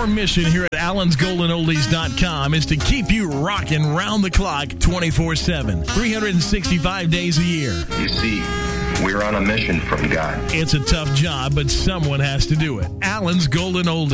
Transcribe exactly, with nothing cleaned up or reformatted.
Our mission here at Allens Golden Oldies dot com is to keep you rocking round the clock twenty-four seven, three hundred sixty-five days a year. You see, we're on a mission from God. It's a tough job, but someone has to do it. Allens Golden Oldies.